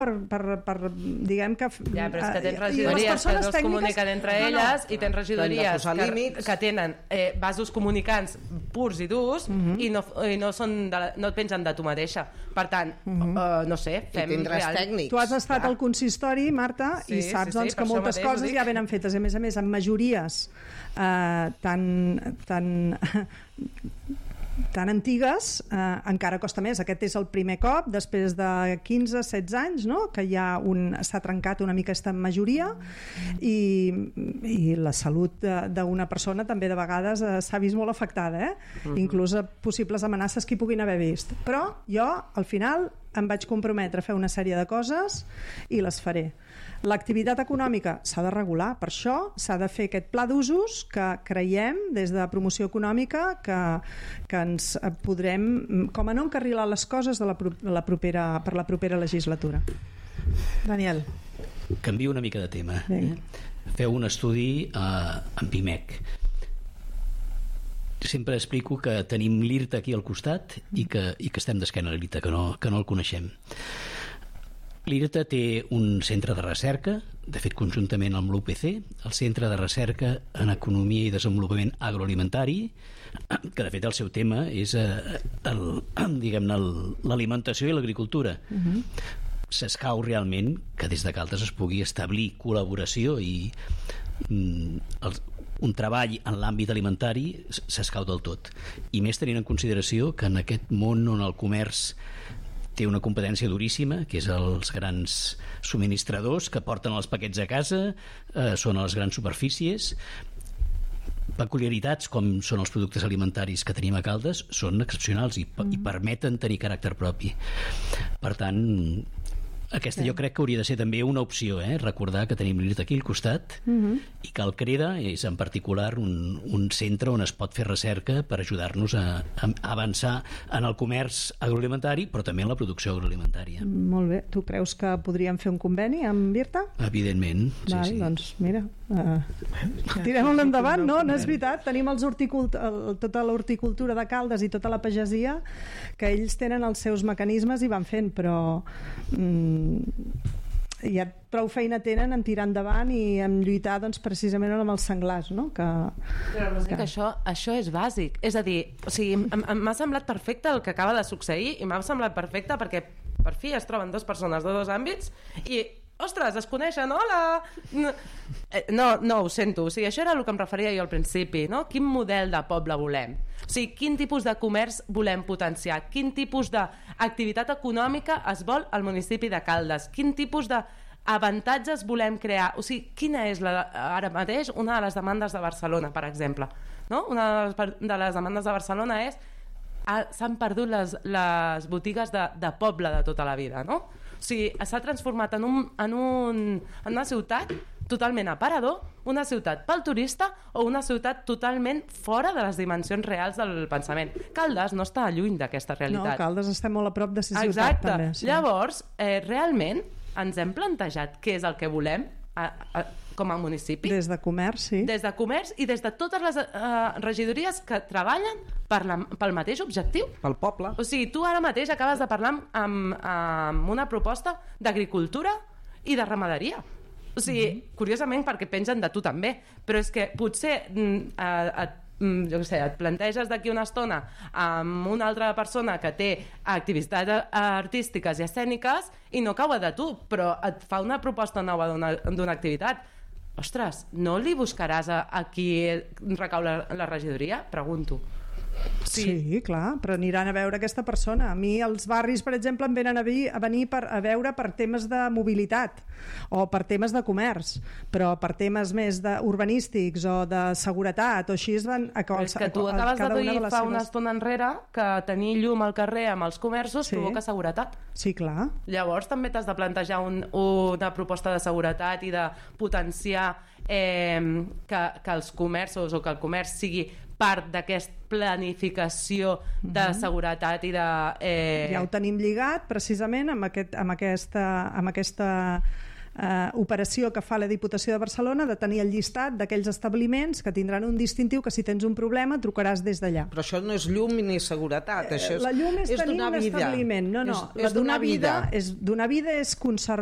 diguem que... Ja, però és que tens regidories que no es comuniquen entre elles i tens regidories que tenen vasos comunicants purs i durs i no et pengen de tu mateixa. Per tant, no sé, fem real. Tu has estat al consistori, Marta, i saps que moltes coses ja venen fetes. A més, amb majories tan antigues, encara costa més. Aquest és el primer cop després de 15-16 anys, no? Que s'ha trencat una mica aquesta majoria i la salut d'una persona també de vegades s'ha vist molt afectada, inclús a possibles amenaces que hi puguin haver vist. Però jo al final em vaig comprometre a fer una sèrie de coses i les faré. L'activitat econòmica s'ha de regular, per això s'ha de fer aquest pla d'usos que creiem des de promoció econòmica que ens podrem, com a no encarrilar les coses per la propera legislatura. Daniel. Canvio una mica de tema. Feu un estudi en PIMEC. Sempre explico que tenim l'IRTA aquí al costat i que estem d'esquena a l'IRTA, que no el coneixem. L'IRTA té un centre de recerca, de fet conjuntament amb l'UPC, el Centre de Recerca en Economia i Desenvolupament Agroalimentari, que de fet el seu tema és l'alimentació i l'agricultura. S'escau realment que des de Caldes es pugui establir col·laboració i un treball en l'àmbit alimentari s'escau del tot, i més tenint en consideració que en aquest món on el comerç té una competència duríssima, que és els grans subministradors que porten els paquets a casa, són a les grans superfícies, peculiaritats com són els productes alimentaris que tenim a Caldes són excepcionals i permeten tenir caràcter propi. Per tant, aquesta jo crec que hauria de ser també una opció, recordar que tenim l'IRTA aquí al costat i que el CREDA és en particular un centre on es pot fer recerca per ajudar-nos a avançar en el comerç agroalimentari però també en la producció agroalimentària. Molt bé, tu creus que podríem fer un conveni amb l'IRTA? Evidentment, sí. Doncs mira, tirem-lo endavant, no és veritat, tenim tota l'horticultura de Caldes i tota la pagesia que ells tenen els seus mecanismes i van fent, però ja prou feina tenen en tirar endavant i en lluitar precisament amb els senglars, no? Que això és bàsic, és a dir, m'ha semblat perfecte el que acaba de succeir i m'ha semblat perfecte perquè per fi es troben dues persones de dos àmbits i ostres, es coneixen, hola! No, ho sento, això era el que em referia jo al principi, no? Quin model de poble volem? Quin tipus de comerç volem potenciar? Quin tipus d'activitat econòmica es vol al municipi de Caldes? Quin tipus d'avantatges volem crear? Quina és ara mateix una de les demandes de Barcelona, per exemple? No? Una de les demandes de Barcelona és s'han perdut les botigues de poble de tota la vida, no? S'ha transformat en una ciutat totalment aparador, una ciutat pel turista o una ciutat totalment fora de les dimensions reals del pensament. Caldes no està lluny d'aquesta realitat. No, Caldes està molt a prop de ser ciutat també. Sí. Llavors, realment ens hem plantejat què és el que volem com a municipi? Des de comerç, sí. Des de comerç i des de totes les regidories que treballen pel mateix objectiu. Pel poble. Tu ara mateix acabes de parlar amb una proposta d'agricultura i de ramaderia. Curiosament perquè pengen de tu també, però és que potser et planteges d'aquí una estona amb una altra persona que té activitats artístiques i escèniques i no cau de tu, però et fa una proposta nova d'una activitat. Ostres, no li buscaràs a qui recau la regidoria? Pregunto. Sí, clar, però aniran a veure aquesta persona. A mi els barris, per exemple, em venen a venir a veure per temes de mobilitat o per temes de comerç, però per temes més urbanístics o de seguretat o així es van a és que tu acabes de dir fa una estona enrere que tenir llum al carrer amb els comerços provoca seguretat. Sí, clar. Llavors també t'has de plantejar una proposta de seguretat i de potenciar que els comerços o que el comerç sigui part d'aquesta planificació de seguretat i de... Ja ho tenim lligat precisament amb aquesta operació que fa la Diputació de Barcelona de tenir el llistat d'aquells establiments que tindran un distintiu que si tens un problema trucaràs des d'allà. Però això no és llum ni seguretat, això la llum és tenir un establiment. No, la donar vida és conservar